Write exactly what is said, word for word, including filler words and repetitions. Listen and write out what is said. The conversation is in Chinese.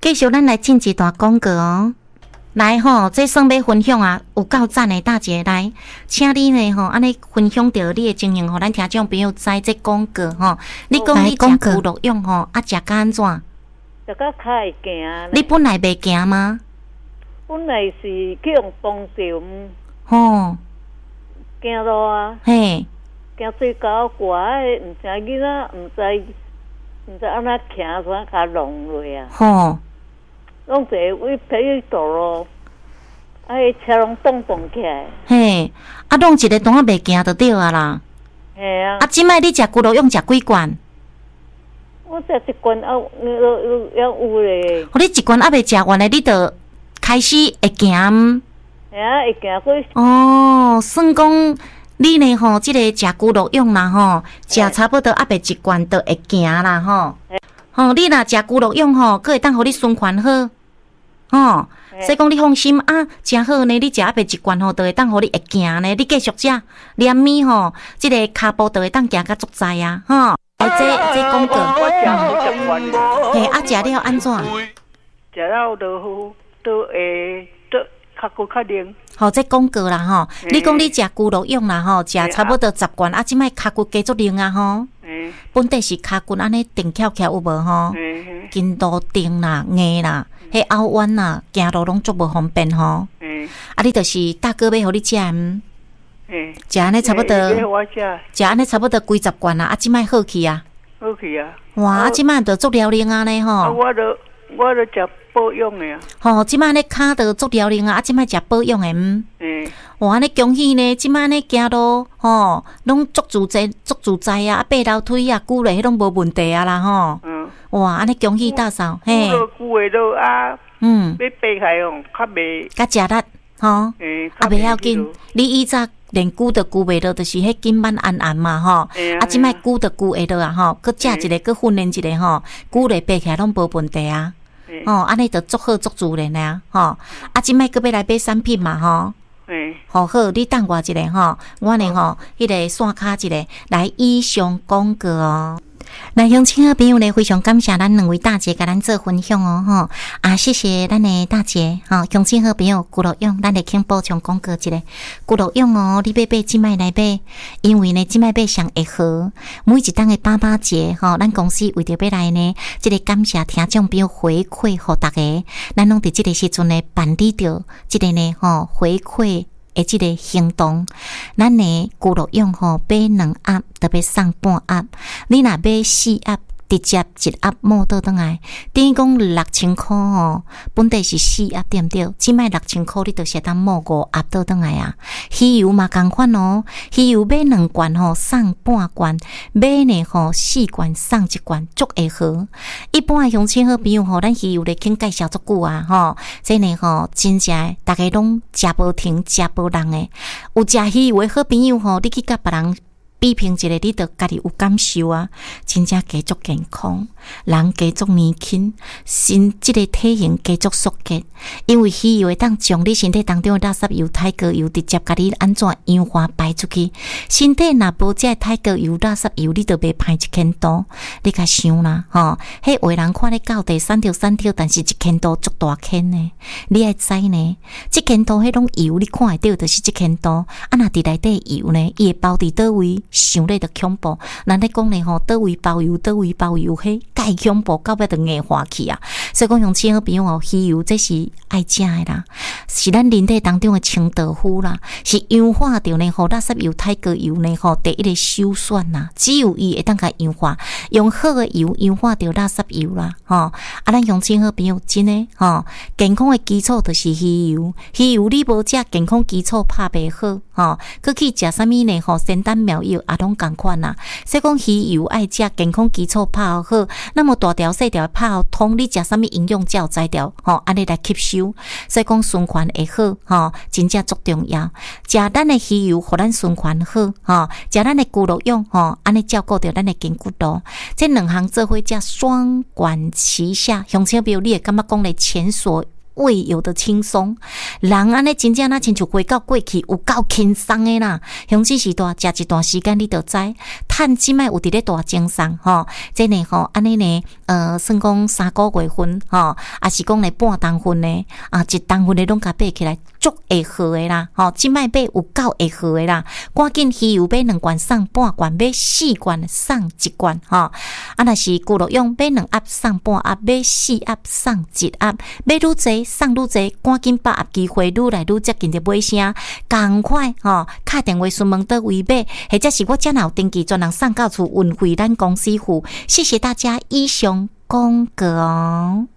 继续咱来进一段广告哦。来吼，这算要分享啊，有够赞的大姐来，请你呢吼，安尼分享到你的情形吼，咱听众朋友知这广告吼。你讲你食牛肉用吼，啊食甲安怎？ 食甲较会行。 你本来袂行吗？ 本来是去用当场。 吼。 行路啊。 嘿。 行最高挂的，毋知囡仔，毋知毋知安怎行，怎甲弄落啊？ 吼。 拢一个位皮道咯，啊，迄车拢动动起来。 嘿，啊，弄一个档啊袂行就对啊啦。 嘿啊。 啊，即摆你食牛肉用食几罐？ 我食一罐啊，有有有咧。 哦，你一罐还袂食完咧，你就开始会行。 嘿啊，会行过。 哦，算讲你呢吼，即、这个食牛肉用啦吼，食差不多还袂一罐就会行啦吼。吼、哦，你若食牛肉用吼，佫会当互你循环好，吼、哦，所以讲你放心啊，真好呢。你食啊袂一罐吼，就会当互你会行呢。你继续食，连米吼，即、这个骹步就会当行甲足在啊，吼、哦。哎，这这广告，嘿，啊，食了安怎？ 食了就就会就较骨较灵。 吼、哦，这广告啦吼，你讲你食牛肉用啦吼，食差不多十罐啊，即摆骹骨加足灵啊吼。本地是骹骨安尼定翘翘有无吼？筋度定啦、硬啦、迄凹弯啦，行路拢足无方便吼。啊，你就是大哥要互你食毋？食安尼差不多，食安尼差不多几十罐啊！啊，即摆好去啊！ 好去啊！ 哇，啊，即摆着足疗灵啊呢吼。 啊，我着我着食保养的啊。 吼，即摆呢骹着足疗灵啊！啊，即摆食保养的毋？ 嗯。 哇，安尼恭喜呢！即摆呢行路吼，拢足自在，足自在啊！啊，爬楼梯啊，久咧迄拢无问题啊啦吼。嗯。哇，安尼恭喜大嫂，嘿。 久久诶都啊。嗯。要爬开哦，较袂。 较食力吼。嗯。啊，袂要紧，你以前练久着久袂落，就是迄筋板按按嘛吼。啊，即摆久着久会落啊吼，佮食一个，佮训练一个吼，久咧爬起来拢无问题啊。哦，安尼着足好足自然啊吼。啊，即摆佮要来买产品嘛吼。嗯，好好，你等我一下吼，我呢吼，迄、那个线卡一个来以上广告哦。来，乡亲好朋友呢，非常感谢咱两位大姐甲咱做分享哦吼，啊，谢谢咱的大姐吼，乡亲好朋友，牛肉用，咱来请补充广告一下，牛肉用哦，你要买即摆来买，因为呢，即摆买上会好，每一档的爸爸节吼，咱公司为着要来呢，即、这个感谢听众朋友回馈互大家，咱拢伫即个时阵呢办理着即个呢吼回馈。诶，即个行动，咱呢牛肉用吼买两盒，特别送半盒。你若买四盒，直接一盒摸倒转来，等于讲六千块吼。本地是四盒对毋对？即卖六千块，你就是当摸五盒倒转来啊。鱼油嘛共款哦，鱼油买两罐吼送半罐，买呢吼四罐送一罐，足会好。一般乡亲好朋友吼，咱鱼油咧肯介绍足久啊吼，即呢吼真正大家拢食无停，食无人诶。有食鱼油诶好朋友吼，你去甲别人比拼一下，你着家己有感受啊！真正加足健康，人加足年轻，身即个体型加足缩结。因为鱼油会当将你身体当中的垃圾油、体壳油直接甲你安怎氧化排出去。身体若无这体壳油、垃圾油，你着袂排一千度。你甲想啦，吼，迄有人看你到第三条、三条，但是一千度足大千呢。你爱知呢？即千度迄种油，你看会到就是即千度。啊，若伫内底油呢，伊会包伫倒位？想咧就恐怖，咱咧讲咧吼，倒位包油，倒位包油，迄介恐怖，到尾就硬化去啊！所以讲，用亲好朋友哦，鱼油这是爱食的啦，是咱人体当中的清道夫啦，是氧化掉呢吼垃圾油、体壳油呢吼第一个首选啦，只有伊会当甲氧化，用好的油氧化掉垃圾油啦，吼啊！咱用亲好朋友真诶吼，健康的基础就是鱼油，鱼油你无食，健康基础拍袂好，吼，佮去食啥物呢？吼，仙丹妙药。啊，拢共款啦。所以讲鱼油爱食，健康基础拍好，那么大条细条拍好，通你食啥物营养才有才调，吼，安尼来吸收。所以讲循环会好，吼，真正足重要。食咱的鱼油，互咱循环好，吼，食咱的牛肉用，吼，安尼照顾着咱的筋骨度。这两项做伙食双管齐下，乡亲朋友，你会感觉讲咧前所胃有的轻松，人安尼真正那亲像回到过去有够轻松的啦。雄起时代食一段时间，你就知，趁即摆有伫咧大精神吼，即呢吼安尼呢，呃，算讲三个月份吼，也是讲咧半当份呢，啊，一当份的拢甲爬起来，足会好的啦，吼，即摆买有够会好的啦，赶紧鱼油买两罐送半罐，买四罐送一罐吼，啊，若是骨碌用买两盒送半盒，买四盒送一盒，买愈侪送愈侪，赶紧把握机会，愈来愈接近着尾声，赶快吼，打电话询问倒位买，或者是我遮有登记专人送到厝运费咱公司付，谢谢大家以上讲过哦。